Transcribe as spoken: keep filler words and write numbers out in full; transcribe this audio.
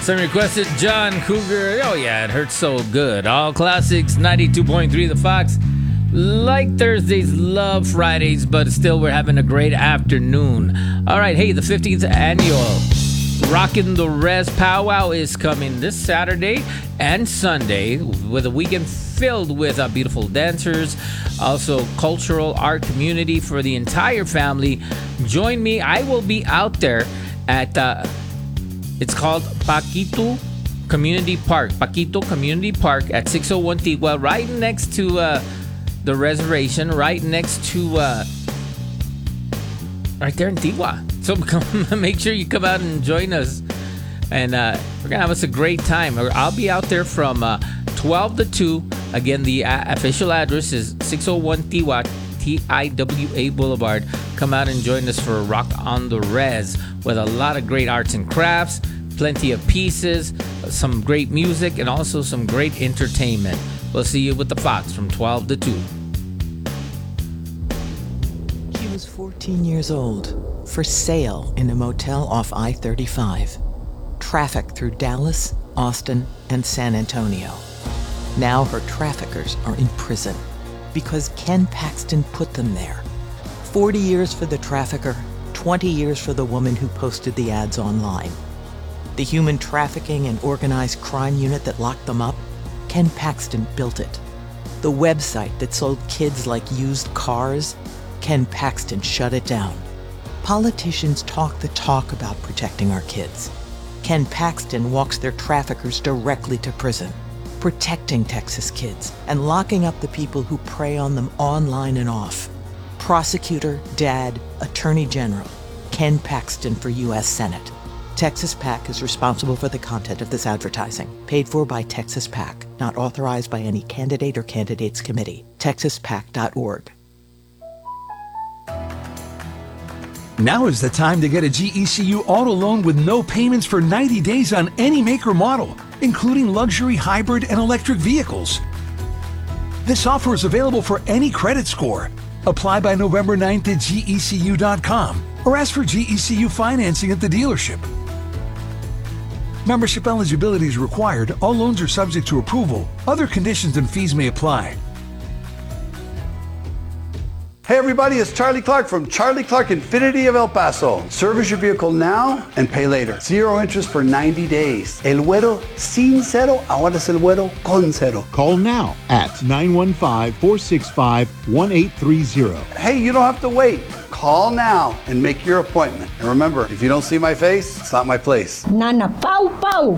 Some requested John Cougar. Oh, yeah, it hurts so good. All classics, ninety-two point three The Fox. Like Thursdays, love Fridays, but still we're having a great afternoon. All right, hey, the fifteenth annual Rockin' the Res Powwow is coming this Saturday and Sunday with a weekend filled with uh, beautiful dancers, also cultural art community for the entire family. Join me. I will be out there at... Uh, It's called Paquito Community Park. Paquito Community Park at six oh one Tigua, right next to uh, the reservation, right next to, uh, right there in Tigua. So come, make sure you come out and join us. And uh, we're going to have us a great time. I'll be out there from uh, twelve to two. Again, the uh, official address is six oh one Tigua, T I W A Boulevard. Come out and join us for Rock on the Res with a lot of great arts and crafts, plenty of pieces, some great music, and also some great entertainment. We'll see you with the Fox from twelve to two. She was fourteen years old, for sale in a motel off I thirty-five. Trafficked through Dallas, Austin, and San Antonio. Now her traffickers are in prison because Ken Paxton put them there. forty years for the trafficker, twenty years for the woman who posted the ads online. The human trafficking and organized crime unit that locked them up, Ken Paxton built it. The website that sold kids like used cars, Ken Paxton shut it down. Politicians talk the talk about protecting our kids. Ken Paxton walks their traffickers directly to prison, protecting Texas kids and locking up the people who prey on them online and off. Prosecutor, Dad, Attorney General, Ken Paxton for U S Senate. Texas PAC is responsible for the content of this advertising. Paid for by Texas PAC. Not authorized by any candidate or candidates committee. texas pac dot org. Now is the time to get a G E C U auto loan with no payments for ninety days on any make or model, including luxury hybrid and electric vehicles. This offer is available for any credit score. Apply by November ninth at G E C U dot com or ask for G E C U financing at the dealership. Membership eligibility is required. All loans are subject to approval. Other conditions and fees may apply. Hey everybody, it's Charlie Clark from Charlie Clark Infinity of El Paso. Service your vehicle now and pay later. Zero interest for ninety days. El Güero sin cero, ahora es el Güero con cero. Call now at nine one five, four six five, one eight three zero. Hey, you don't have to wait. Call now and make your appointment. And remember, if you don't see my face, it's not my place. Nana Pau Pau.